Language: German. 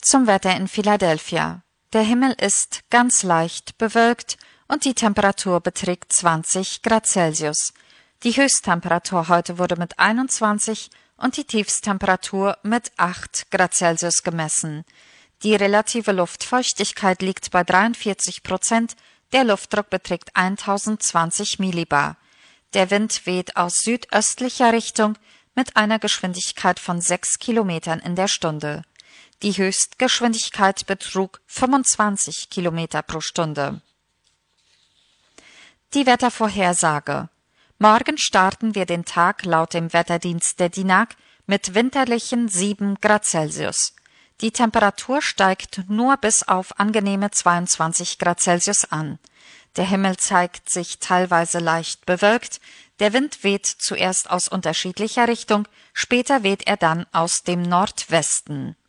Zum Wetter in Philadelphia. Der Himmel ist ganz leicht bewölkt und die Temperatur beträgt 20 Grad Celsius. Die Höchsttemperatur heute wurde mit 21 und die Tiefsttemperatur mit 8 Grad Celsius gemessen. Die relative Luftfeuchtigkeit liegt bei 43%, der Luftdruck beträgt 1020 Millibar. Der Wind weht aus südöstlicher Richtung mit einer Geschwindigkeit von 6 Kilometern in der Stunde. Die Höchstgeschwindigkeit betrug 25 Kilometer pro Stunde. Die Wettervorhersage. Morgen starten wir den Tag laut dem Wetterdienst der DINAG mit winterlichen 7 Grad Celsius. Die Temperatur steigt nur bis auf angenehme 22 Grad Celsius an. Der Himmel zeigt sich teilweise leicht bewölkt, der Wind weht zuerst aus unterschiedlicher Richtung, später weht er dann aus dem Nordwesten.